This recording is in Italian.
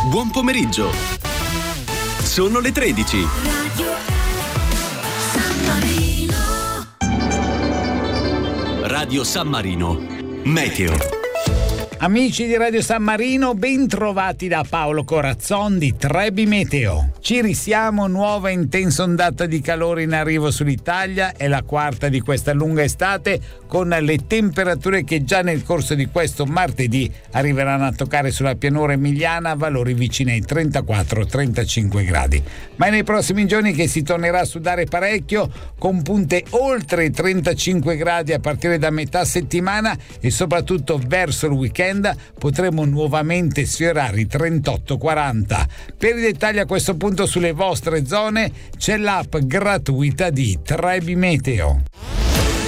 Buon pomeriggio. Sono le 13. Radio San Marino. Meteo. Amici di Radio San Marino, ben trovati da Paolo Corazzon di Trebi Meteo. Ci risiamo, nuova intensa ondata di calore in arrivo sull'Italia, è la quarta di questa lunga estate, con le temperature che già nel corso di questo martedì arriveranno a toccare sulla pianura emiliana valori vicini ai 34-35 gradi. Ma è nei prossimi giorni che si tornerà a sudare parecchio, con punte oltre i 35 gradi a partire da metà settimana e soprattutto verso il weekend potremo nuovamente sfiorare i 38-40. Per i dettagli a questo punto sulle vostre zone c'è l'app gratuita di Trebi Meteo.